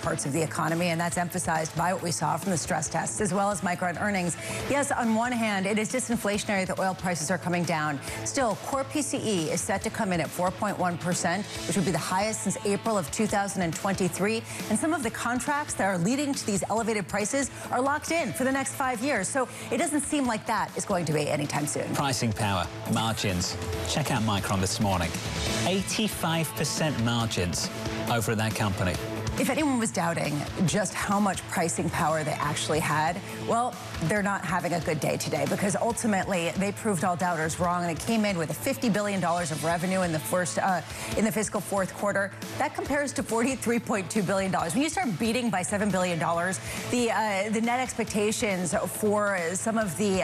parts of the economy, and that's emphasized by what we saw from the stress tests as well as Micron earnings. Yes, on one hand, it is disinflationary that oil prices are coming down. Still, core PCE is set to come in at 4.1%, which would be the highest since April of 2023. And some of the contracts that are leading to these elevated prices are locked in for the next 5 years. So it doesn't seem like that is going to be anytime soon. Pricing power, margins. Check out Micron this morning. 85% margins over at that company. If anyone was doubting just how much pricing power they actually had, well, they're not having a good day today, because ultimately they proved all doubters wrong, and it came in with a $50 billion of revenue in the fiscal fourth quarter. That compares to $43.2 billion. When you start beating by $7 billion, the net expectations for some of the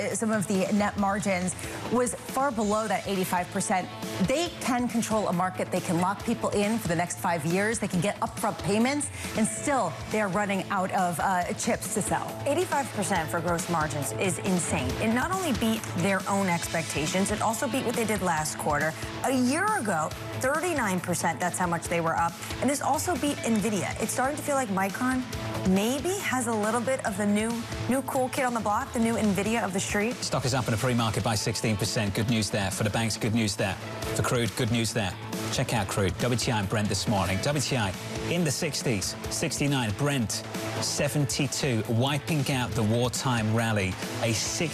net margins was far below that 85%. They can control a market. They can lock people in for the next 5 years. They can get upfront payments, and still they are running out of chips to sell. 85% for gross margins is insane. It not only beat their own expectations, it also beat what they did last quarter. A year ago, 39%, that's how much they were up. And this also beat NVIDIA. It's starting to feel like Micron maybe has a little bit of the new cool kid on the block, the new NVIDIA of the street. Stock is up in the pre-market by 16%. Good news there. For the banks, good news there. For crude, good news there. Check out crude. WTI and Brent this morning. WTI in the 60s, 69. Brent, 72, wiping out the wartime rally. A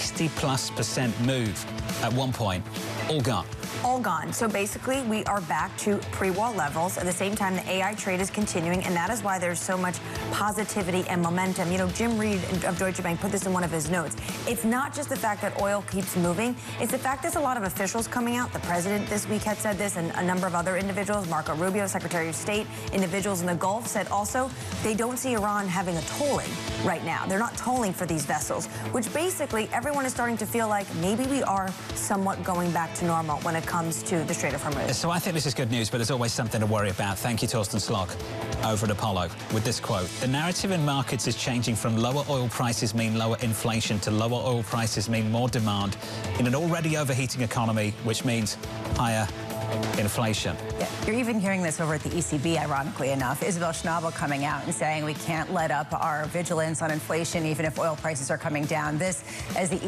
60+% move at one point. All gone. All gone. So basically, we are back to pre-war levels. At the same time, the AI trade is continuing, and that is why there's so much positivity and momentum. You know, Jim Reed of Deutsche Bank put this in one of his notes. It's not just the fact that oil keeps moving. It's the fact there's a lot of officials coming out. The president this week had said this, and a number of other individuals. Marco Rubio, Secretary of State, individuals in the Gulf said also they don't see Iran having a tolling right now. They're not tolling for these vessels, which basically everyone is starting to feel like maybe we are somewhat going back to normal when it comes to the Strait of Hormuz. So I think this is good news, but there's always something to worry about. Thank you, Torsten Slok, over at Apollo, with this quote. The narrative in markets is changing from lower oil prices mean lower inflation to lower oil prices mean more demand in an already overheating economy, which means higher inflation. Yeah, you're even hearing this over at the ECB, ironically enough. Isabel Schnabel coming out and saying we can't let up our vigilance on inflation even if oil prices are coming down. This, as the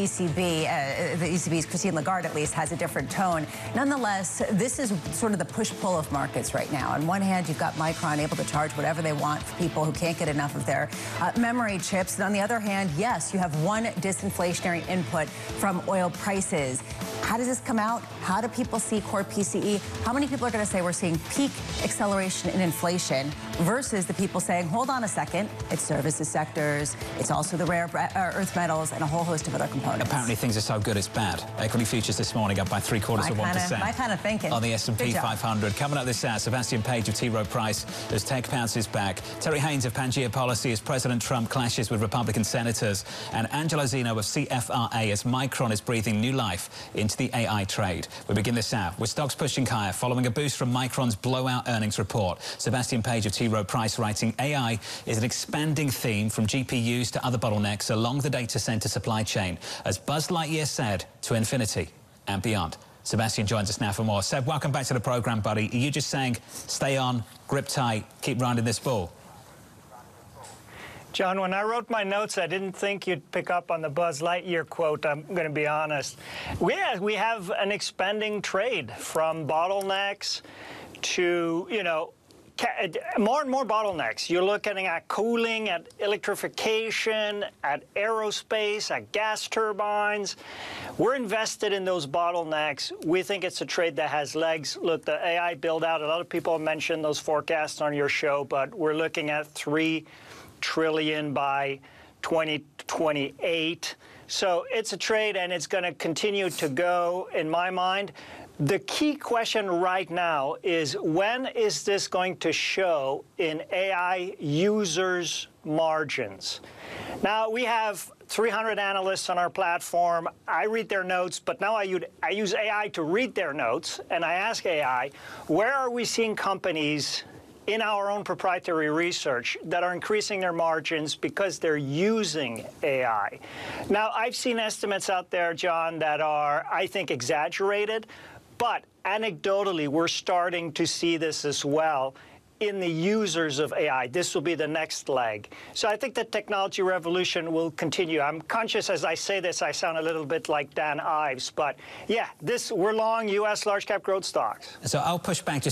ECB's Christine Lagarde at least has a different tone. Nonetheless, this is sort of the push-pull of markets right now. On one hand, you've got Micron able to charge whatever they want for people who can't get enough of their memory chips. And on the other hand, yes, you have one disinflationary input from oil prices. How does this come out? How do people see core PCE? How many people are going to say we're seeing peak acceleration in inflation versus the people saying, hold on a second, it's services sectors, it's also the rare earth metals and a whole host of other components. Apparently things are so good it's bad. Equity futures this morning up by 0.75%. My kind of thinking. On the S&P 500. Coming up this hour, Sebastian Page of T. Rowe Price as tech bounces back. Terry Haynes of Pangea Policy as President Trump clashes with Republican senators. And Angelo Zeno of CFRA as Micron is breathing new life into the AI trade. We begin this hour with stocks pushing higher following a boost from Micron's blowout earnings report. Sebastian Page of T. Rowe Price writing, AI is an expanding theme from GPUs to other bottlenecks along the data center supply chain, as Buzz Lightyear said, to infinity and beyond. Sebastian joins us now for more. Seb, welcome back to the program, buddy. Are you just saying, stay on, grip tight, keep riding this bull? John, when I wrote my notes, I didn't think you'd pick up on the Buzz Lightyear quote, I'm going to be honest. We have an expanding trade from bottlenecks to, you know, more and more bottlenecks. You're looking at cooling, at electrification, at aerospace, at gas turbines. We're invested in those bottlenecks. We think it's a trade that has legs. Look, the AI build-out, a lot of people have mentioned those forecasts on your show, but we're looking at $3 trillion by 2028. So it's a trade, and it's going to continue to go, in my mind. The key question right now is, when is this going to show in AI users' margins? Now, we have 300 analysts on our platform. I read their notes, but now I use AI to read their notes, and I ask AI, where are we seeing companies in our own proprietary research that are increasing their margins because they're using AI? Now, I've seen estimates out there, John, that are, I think, exaggerated, but anecdotally, we're starting to see this as well in the users of AI. This will be the next leg. So I think the technology revolution will continue. I'm conscious as I say this, I sound a little bit like Dan Ives, but yeah, we're long U.S. large cap growth stocks. So I'll push back just